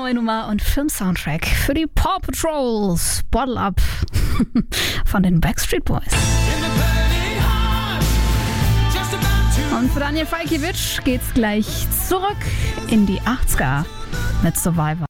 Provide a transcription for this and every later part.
neue Nummer und Film-Soundtrack für die Paw Patrol Bottle Up von den Backstreet Boys. Und für Daniel Falkiewicz geht's gleich zurück in die 80er mit Survivor.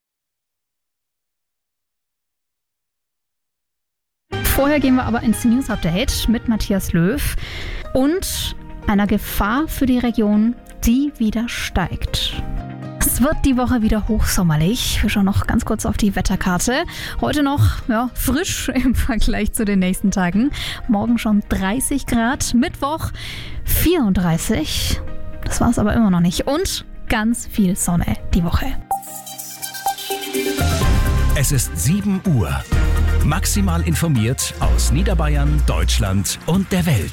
Vorher gehen wir aber ins News-Update mit Matthias Löw und einer Gefahr für die Region, die wieder steigt. Es wird die Woche wieder hochsommerlich. Wir schauen noch ganz kurz auf die Wetterkarte. Heute noch frisch im Vergleich zu den nächsten Tagen. Morgen schon 30 Grad, Mittwoch 34. Das war es aber immer noch nicht. Und ganz viel Sonne die Woche. Es ist 7 Uhr. Maximal informiert aus Niederbayern, Deutschland und der Welt.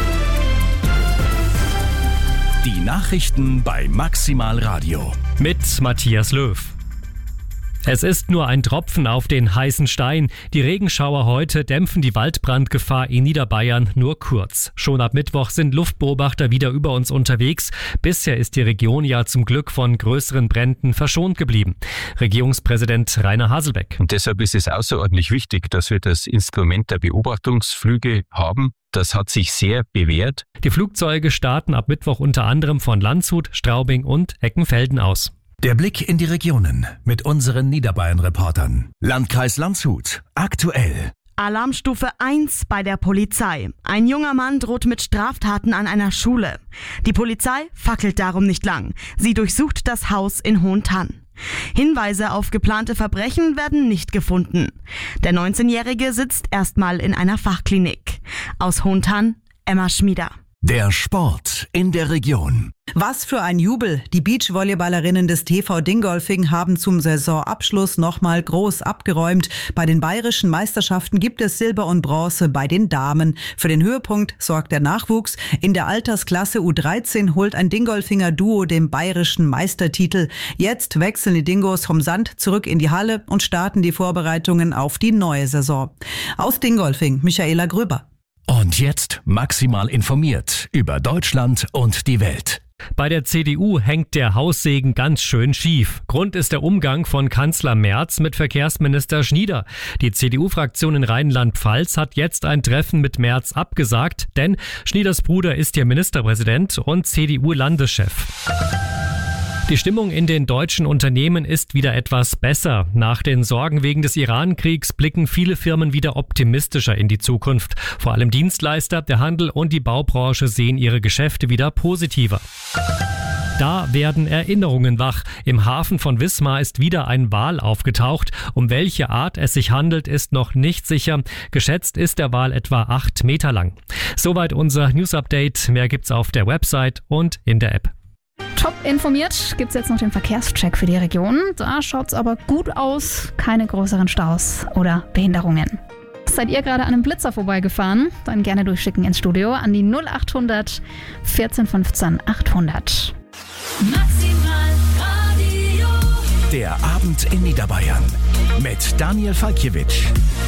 Die Nachrichten bei Maximal Radio. Mit Matthias Löw. Es ist nur ein Tropfen auf den heißen Stein. Die Regenschauer heute dämpfen die Waldbrandgefahr in Niederbayern nur kurz. Schon ab Mittwoch sind Luftbeobachter wieder über uns unterwegs. Bisher ist die Region ja zum Glück von größeren Bränden verschont geblieben. Regierungspräsident Rainer Haselbeck. Und deshalb ist es außerordentlich wichtig, dass wir das Instrument der Beobachtungsflüge haben. Das hat sich sehr bewährt. Die Flugzeuge starten ab Mittwoch unter anderem von Landshut, Straubing und Eckenfelden aus. Der Blick in die Regionen mit unseren Niederbayern-Reportern. Landkreis Landshut. Aktuell. Alarmstufe 1 bei der Polizei. Ein junger Mann droht mit Straftaten an einer Schule. Die Polizei fackelt darum nicht lang. Sie durchsucht das Haus in Hohentann. Hinweise auf geplante Verbrechen werden nicht gefunden. Der 19-Jährige sitzt erstmal in einer Fachklinik. Aus Hohentann, Emma Schmieder. Der Sport in der Region. Was für ein Jubel! Die Beachvolleyballerinnen des TV Dingolfing haben zum Saisonabschluss nochmal groß abgeräumt. Bei den bayerischen Meisterschaften gibt es Silber und Bronze bei den Damen. Für den Höhepunkt sorgt der Nachwuchs. In der Altersklasse U13 holt ein Dingolfinger Duo den bayerischen Meistertitel. Jetzt wechseln die Dingos vom Sand zurück in die Halle und starten die Vorbereitungen auf die neue Saison. Aus Dingolfing, Michaela Gröber. Und jetzt maximal informiert über Deutschland und die Welt. Bei der CDU hängt der Haussegen ganz schön schief. Grund ist der Umgang von Kanzler Merz mit Verkehrsminister Schnieder. Die CDU-Fraktion in Rheinland-Pfalz hat jetzt ein Treffen mit Merz abgesagt, denn Schnieders Bruder ist hier Ministerpräsident und CDU-Landeschef. Die Stimmung in den deutschen Unternehmen ist wieder etwas besser. Nach den Sorgen wegen des Iran-Kriegs blicken viele Firmen wieder optimistischer in die Zukunft. Vor allem Dienstleister, der Handel und die Baubranche sehen ihre Geschäfte wieder positiver. Da werden Erinnerungen wach. Im Hafen von Wismar ist wieder ein Wal aufgetaucht. Um welche Art es sich handelt, ist noch nicht sicher. Geschätzt ist der Wal etwa 8 Meter lang. Soweit unser News-Update. Mehr gibt's auf der Website und in der App. Top informiert gibt's jetzt noch den Verkehrscheck für die Region. Da schaut's aber gut aus. Keine größeren Staus oder Behinderungen. Seid ihr gerade an einem Blitzer vorbeigefahren? Dann gerne durchschicken ins Studio an die 0800 14 15 800. Maximal Radio. Der Abend in Niederbayern mit Daniel Falkiewicz.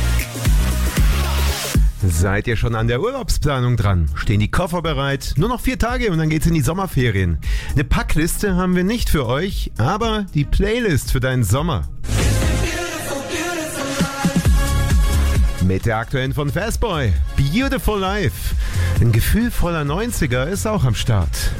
Seid ihr schon an der Urlaubsplanung dran? Stehen die Koffer bereit? Nur noch 4 Tage und dann geht's in die Sommerferien. Eine Packliste haben wir nicht für euch, aber die Playlist für deinen Sommer. Mit der aktuellen von Fastboy, Beautiful Life. Ein Gefühl voller 90er ist auch am Start.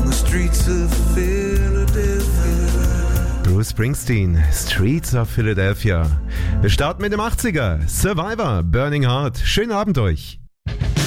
Bruce Springsteen, Streets of Philadelphia. Wir starten mit dem 80er, Survivor, Burning Heart. Schönen Abend euch.